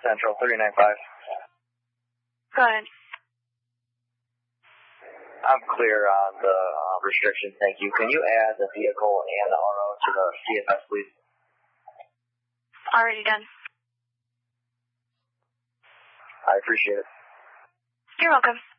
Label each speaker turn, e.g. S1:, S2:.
S1: Central 395.
S2: Go ahead.
S1: I'm clear on the restrictions, thank you. Can you add the vehicle and the RO to the CFS, please?
S2: Already done.
S1: I appreciate it.
S2: You're welcome.